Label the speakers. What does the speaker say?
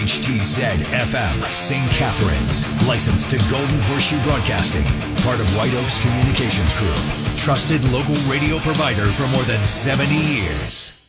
Speaker 1: HTZ FM, St. Catharines. Licensed to Golden Horseshoe Broadcasting. Part of White Oaks Communications Group. Trusted local radio provider for more than 70 years.